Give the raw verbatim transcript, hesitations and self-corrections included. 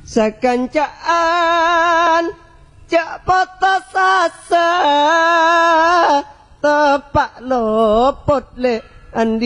sekancaan cak potos asa tepak lopot le andi